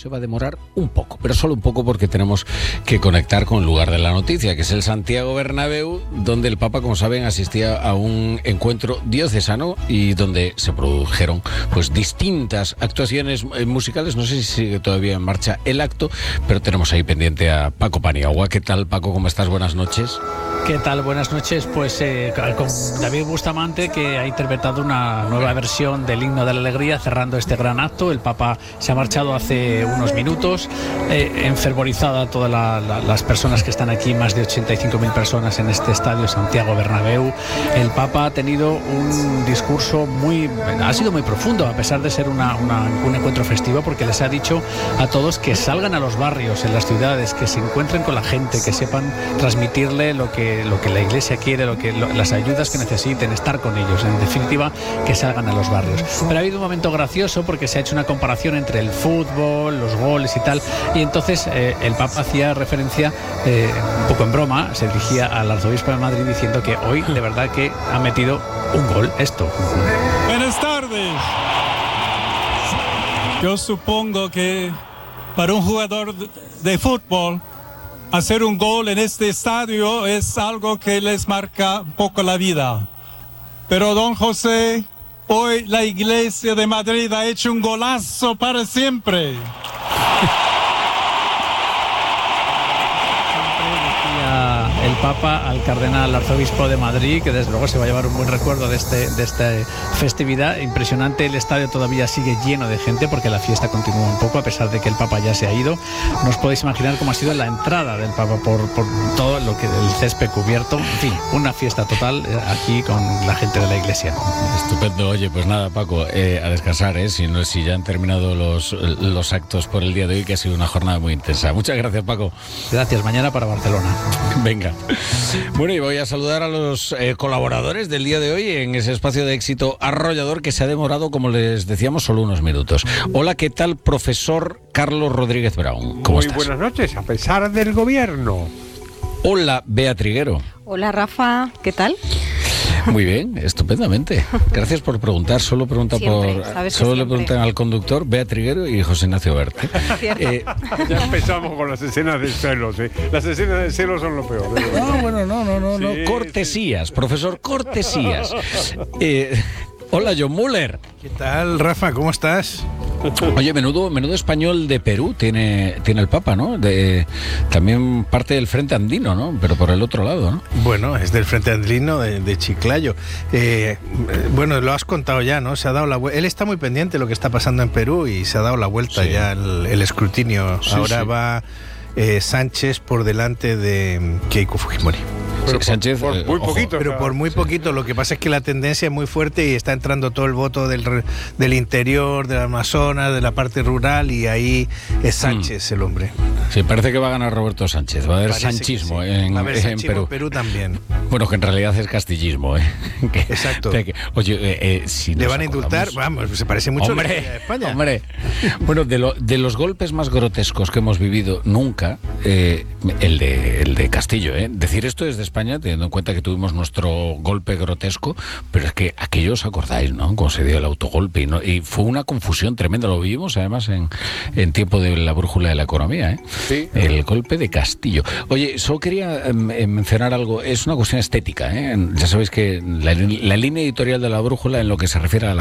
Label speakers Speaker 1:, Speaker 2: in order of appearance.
Speaker 1: se va a demorar un poco, pero solo un poco porque tenemos que conectar con el lugar de la noticia, que es el Santiago Bernabéu, donde el Papa, como saben, asistía a un encuentro diocesano y donde se produjeron pues distintas actuaciones musicales. No sé si sigue todavía en marcha el acto, pero tenemos ahí pendiente a Paco Paniagua. ¿Qué tal, Paco? ¿Cómo estás? Buenas noches.
Speaker 2: ¿Qué tal? Buenas noches. Pues con David Bustamante, que ha interpretado una nueva versión del Himno de la Alegría, cerrando este gran acto. El Papa se ha marchado hace unos minutos, enfervorizado a todas las personas que están aquí, más de 85.000 personas en este estadio Santiago Bernabéu. El Papa ha tenido un discurso ha sido muy profundo, a pesar de ser un encuentro festivo, porque les ha dicho a todos que salgan a los barrios, en las ciudades, que se encuentren con la gente, que sepan transmitirle lo que la Iglesia quiere, las ayudas que necesiten, estar con ellos, en definitiva, que salgan a los barrios. Pero ha habido un momento gracioso porque se ha hecho una comparación entre el fútbol, los goles y tal, y entonces el Papa hacía referencia, un poco en broma, se dirigía al arzobispo de Madrid diciendo que hoy de verdad que ha metido un gol, esto.
Speaker 3: Buenas tardes. Yo supongo que para un jugador de fútbol, hacer un gol en este estadio es algo que les marca un poco la vida. Pero don José, hoy la Iglesia de Madrid ha hecho un golazo para siempre.
Speaker 2: El Papa al cardenal arzobispo de Madrid, que desde luego se va a llevar un buen recuerdo de esta festividad. Impresionante, el estadio todavía sigue lleno de gente porque la fiesta continúa un poco, a pesar de que el Papa ya se ha ido. No os podéis imaginar cómo ha sido la entrada del Papa por todo lo que el césped cubierto. En fin, una fiesta total aquí con la gente de la Iglesia.
Speaker 1: Estupendo. Oye, pues nada, Paco, a descansar, si ya han terminado los actos por el día de hoy, que ha sido una jornada muy intensa. Muchas gracias, Paco.
Speaker 2: Gracias. Mañana para Barcelona.
Speaker 1: Venga. Bueno, y voy a saludar a los colaboradores del día de hoy en ese espacio de éxito arrollador que se ha demorado, como les decíamos, solo unos minutos. Hola, ¿qué tal, profesor Carlos Rodríguez Brown? ¿Cómo estás?
Speaker 4: Muy buenas noches, a pesar del gobierno.
Speaker 1: Hola, Bea Triguero.
Speaker 5: Hola, Rafa, ¿qué tal?
Speaker 1: Muy bien, estupendamente. Gracias por preguntar. Solo le preguntan al conductor, Bea Triguero y José Ignacio Berti.
Speaker 4: Ya empezamos con las escenas de celos, ¿eh? Las escenas de celos son lo peor.
Speaker 1: No. Cortesías, profesor, cortesías. Hola, John Muller.
Speaker 6: ¿Qué tal, Rafa? ¿Cómo estás?
Speaker 1: Oye, menudo español de Perú tiene el Papa, ¿no? También parte del Frente Andino, ¿no? Pero por el otro lado, ¿no?
Speaker 6: Bueno, es del Frente Andino de Chiclayo. Bueno, lo has contado ya, ¿no? Se ha dado la vuelta. Él está muy pendiente de lo que está pasando en Perú y se ha dado la vuelta ya el escrutinio.
Speaker 1: Sí,
Speaker 6: ahora va Sánchez por delante de Keiko Fujimori.
Speaker 4: Pero
Speaker 1: Sánchez,
Speaker 4: por muy poquito.
Speaker 6: Pero por muy poquito. Lo que pasa es que la tendencia es muy fuerte y está entrando todo el voto del interior, del Amazonas, de la parte rural, y ahí es Sánchez el hombre.
Speaker 1: Sí, parece que va a ganar Roberto Sánchez. Va a haber sanchismo,
Speaker 6: sí.
Speaker 1: en
Speaker 6: Perú también.
Speaker 1: Bueno, que en realidad es castillismo, ¿eh?
Speaker 6: Exacto.
Speaker 1: Oye, si
Speaker 6: le van a indultar, vamos, se parece mucho a la historia de España.
Speaker 1: Hombre. Bueno, de los golpes más grotescos que hemos vivido nunca, el de Castillo, ¿eh? Decir esto es de España, teniendo en cuenta que tuvimos nuestro golpe grotesco, pero es que aquello os acordáis, ¿no? Cómo se dio el autogolpe, y fue una confusión tremenda. Lo vivimos además en tiempo de la brújula de la economía, ¿eh?
Speaker 4: Sí.
Speaker 1: El golpe de Castillo. Oye, solo quería mencionar algo. Es una cuestión estética, ¿eh? Ya sabéis que la línea editorial de la brújula, en lo que se refiere a la